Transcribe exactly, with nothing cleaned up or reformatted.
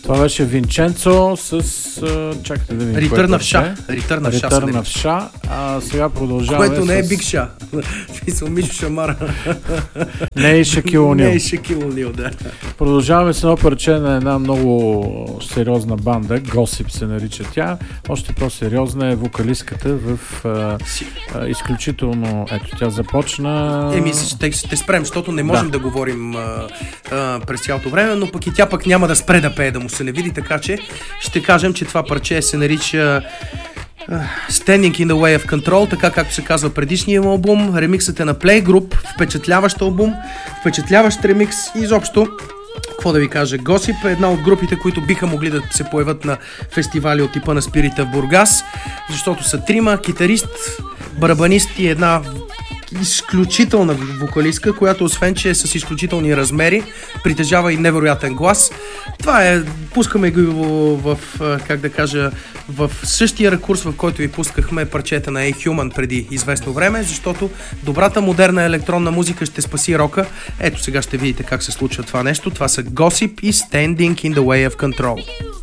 Това беше Винченцо с... Чакайте да видим. Return of Sha. Return of Return of Sha. А сега продължаваме. Което не е с... Big Sha. Смисъл Мишо Шамара. Не е Шакил Онил. Не е Шакил Онил, да. Продължаваме с едно парче на една много сериозна банда. Gossip се нарича тя. Още по-сериозна е вокалистката в а, а, изключително... Ето, тя започна... Еми, ще, ще спрем, защото не можем да, да говорим а, а, през цялото време, но пък и тя пък няма да спре да пее, да му се не види, така че ще кажем, че това парче се нарича uh, Standing in the Way of Control, така както се казва предишния албум. Ремиксът е на Playgroup, впечатляващ албум, впечатляващ ремикс и изобщо, какво да ви кажа, Gossip е една от групите, които биха могли да се появят на фестивали от типа на Спирита в Бургас, защото са трима, китарист, барабанист и една изключителна вокалистка, която освен, че е с изключителни размери, притежава и невероятен глас. Това е, пускаме го в, в как да кажа, в същия ракурс, в който ви пускахме парчета на A-Human преди известно време, защото добрата модерна електронна музика ще спаси рока. Ето сега ще видите как се случва това нещо. Това са Gossip и Standing in the Way of Control.